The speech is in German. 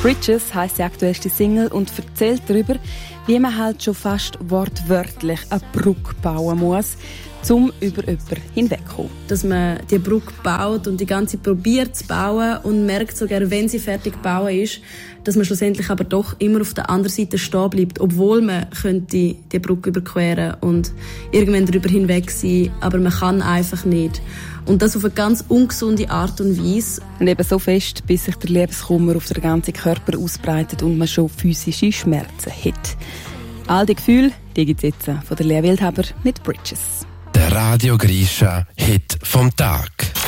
Bridges heisst die aktuellste Single und erzählt darüber, wie man halt schon fast wortwörtlich eine Brücke bauen muss, um über jemanden hinwegzukommen. Dass man die Brücke baut und die ganze probiert zu bauen und merkt sogar, wenn sie fertig gebaut ist, dass man schlussendlich aber doch immer auf der anderen Seite stehen bleibt, obwohl man könnte die Brücke überqueren und irgendwann darüber hinweg sein, aber man kann einfach nicht. Und das auf eine ganz ungesunde Art und Weise. Und eben so fest, bis sich der Liebeskummer auf den ganzen Körper ausbreitet und man schon physische Schmerzen hat. All die Gefühle, die gibt es jetzt von der Lea Wildhaber mit Bridges. Der Radio Grisha Hit vom Tag.